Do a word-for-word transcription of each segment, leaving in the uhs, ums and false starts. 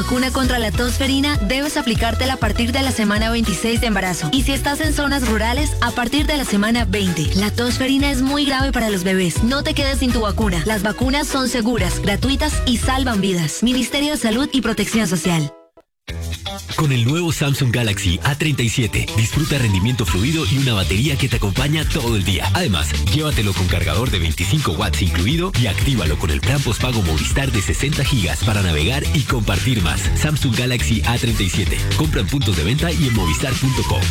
vacuna contra la tosferina debes aplicártela a partir de la semana veintiséis de embarazo. Y si estás en zonas rurales, a partir de la semana veinte. La tosferina es muy grave para los bebés. No te quedes sin tu vacuna. Las vacunas son seguras, gratuitas y salvan vidas. Ministerio de Salud y Protección Social. Con el nuevo Samsung Galaxy A treinta y siete, disfruta rendimiento fluido y una batería que te acompaña todo el día. Además, llévatelo con cargador de veinticinco watts incluido y actívalo con el plan postpago Movistar de sesenta gigas para navegar y compartir más. Samsung Galaxy A treinta y siete. Compra en puntos de venta y en movistar punto com.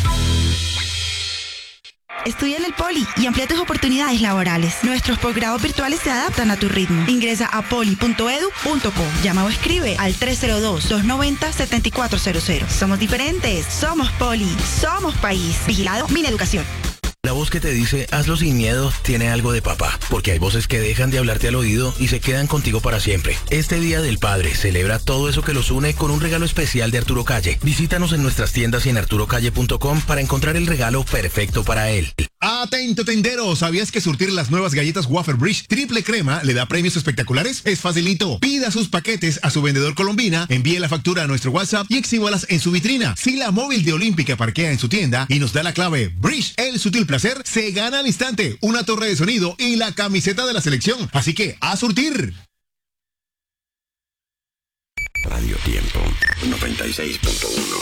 Estudia en el Poli y amplía tus oportunidades laborales. Nuestros posgrados virtuales se adaptan a tu ritmo. Ingresa a poli punto edu punto co. Llama o escribe al tres cero dos, dos nueve cero, siete cuatro cero cero. Somos diferentes. Somos Poli. Somos país. Vigilado Mineducación. La voz que te dice, hazlo sin miedo, tiene algo de papá, porque hay voces que dejan de hablarte al oído y se quedan contigo para siempre. Este Día del Padre celebra todo eso que los une con un regalo especial de Arturo Calle. Visítanos en nuestras tiendas y en arturo calle punto com para encontrar el regalo perfecto para él. Atento tendero, ¿sabías que surtir las nuevas galletas Wafer Bridge triple crema le da premios espectaculares? Es facilito. Pida sus paquetes a su vendedor Colombina, envíe la factura a nuestro WhatsApp y exhíbalas en su vitrina. Si la móvil de Olímpica parquea en su tienda y nos da la clave Bridge, el sutil placer, se gana al instante una torre de sonido y la camiseta de la selección. Así que, a surtir. Radio Tiempo noventa y seis punto uno.